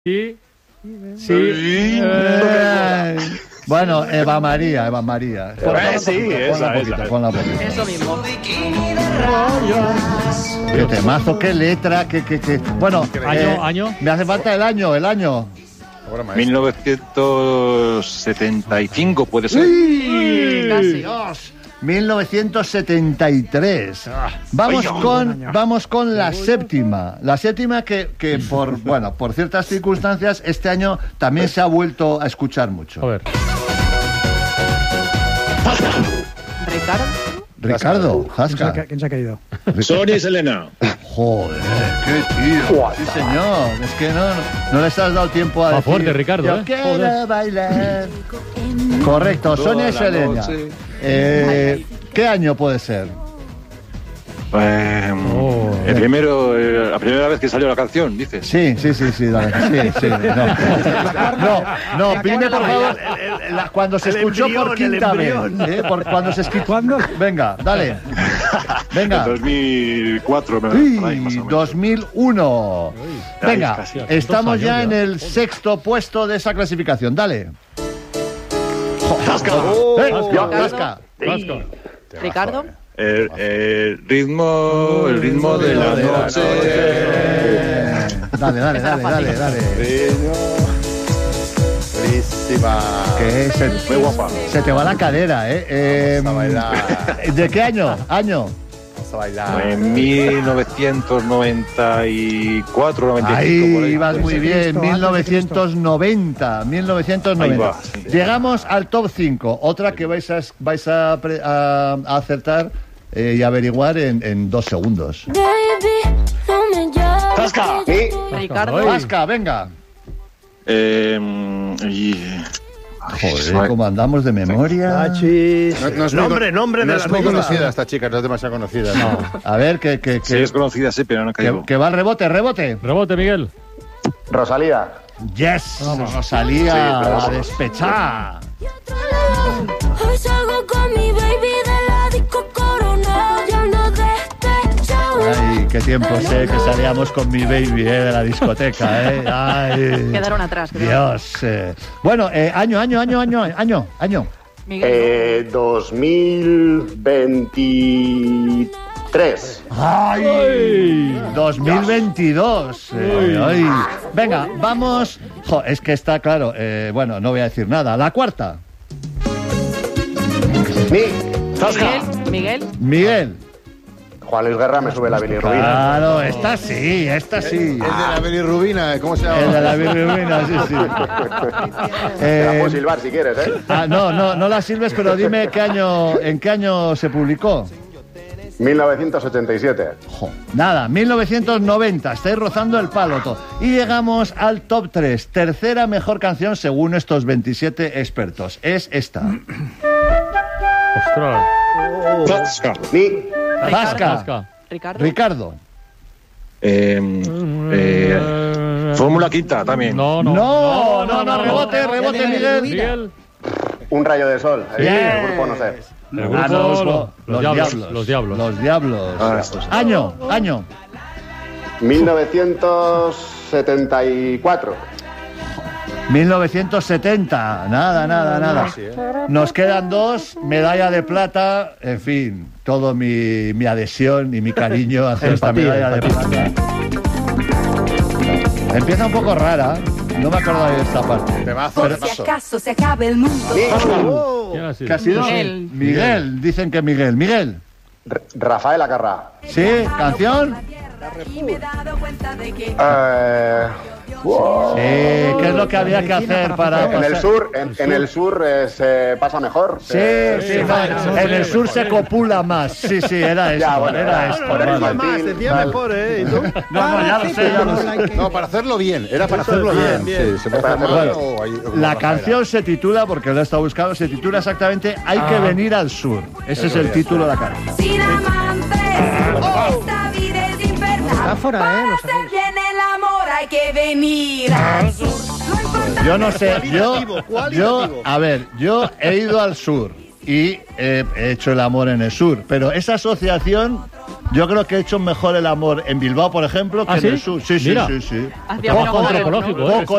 Sí. Bueno, Eva María. Sí, esa. Ponla un poquito. Eso mismo. Qué temazo, qué letra, qué. Bueno, ¿Año? me hace falta el año. 1975 puede ser. ¡Sí! Casi. Dios. 1973. Vamos con la séptima. La séptima que por ciertas circunstancias este año también se ha vuelto a escuchar mucho. A ver. Ricardo, Jasca. ¿Quién se ha caído? Sonia y Selena. Joder, qué tío. Sí, señor. Es que no les has dado tiempo a decir. fuerte, Ricardo, Yo quiero bailar. Correcto, Sonia y Selena. ¿Qué año puede ser? El primero, la primera vez que salió la canción, dices. Sí, dale. Sí. No, pide por favor cuando se escuchó por quinta vez. Cuando se escuchó. ¿Cuándo? Venga, dale. Venga. 2004, Uy, 2001. Venga, casi. estamos ya en el sexto puesto de esa clasificación. Dale. Jasca. Ricardo. El ritmo de la noche. Dale. Buenísima. Que Muy guapa. se te va la cadera, ¿eh? A bailar. ¿De qué año? Vamos a bailar. En 1994, 95. Ahí vas muy bien, 1990. Ahí va, sí. Llegamos al top 5, otra que vais a acertar y averiguar en 2 segundos. ¡Tasca! Ricardo. Vasca, venga. Joder, ¿cómo andamos de memoria? No es Nombre no de es la muy película. conocida esta chica, no es demasiado conocida. No. A ver, que Sí, es conocida, sí, pero no caigo. va al rebote. Rebote, Miguel. Rosalía. Yes, Rosalía, a despechar. Hoy salgo con mi baby de la disco Corona. Ya no despechado. Ay, qué tiempo sé que salíamos con mi baby de la discoteca, Ay. Quedaron atrás, creo. Dios. Bueno, año. Miguel. 2023. ¡Ay! 2022. Ay. Venga, vamos. Es que está claro. Bueno, no voy a decir nada. La cuarta. Miguel. Juan Luis Guerra me sube la bilirrubina. Claro, esta sí. Es de la bilirrubina, ¿cómo se llama? El de la bilirrubina, sí. Te la puedo silbar si quieres, ¿eh? No la sirves, pero dime en qué año se publicó. 1987. Nada, 1990, estáis rozando el palo. Y llegamos al top 3, tercera mejor canción según estos 27 expertos. Es esta. Ostras. Vasca. Ricardo. Fórmula Quinta también. No, rebote, Miguel. Un rayo de sol. Bien. El grupo no sé. El grupo, los Diablos. Los Diablos. Año. 1974. 1970. Nada. Nos quedan 2, medalla de plata. En fin, todo mi adhesión y mi cariño hacia esta medalla de plata. Empieza un poco rara. No me acuerdo de esta parte. Por si acaso se acabe el mundo. ¿Quién ha sido? ¿Qué ha sido? Miguel. Dicen que Miguel. Rafael Acarrá. ¿Sí? ¿Canción? Y me he dado cuenta de que Sí, ¿qué es lo que había que hacer para En el sur se pasa mejor. Sí, no, en el sur se copula más. Sí, era esto. Ya, bueno, era esto. vale. Más, decía mejor, ¿eh? ¿Y tú? No, ya lo sé. No, para hacerlo bien. Era para hacerlo bien. Sí, se puede hacer mal o hay- o La Rafaela. canción se titula, porque lo he estado buscando, se titula exactamente Hay que venir al sur. Ese es el título de la canción. sin amantes, esta vida es infernal. Metáfora, ¿eh? Lo Para hacer bien el amor hay que venir al sur. Lo importante Yo no sé, cualitativo. yo he ido al sur y he hecho el amor en el sur, pero esa asociación Yo creo que he hecho mejor el amor en Bilbao, por ejemplo, que ¿Ah, en sí? el sur. Sí, Mira. sí, sí, sí. Hacía Trabajo menos antropológico, goles, ¿no? ¿eh?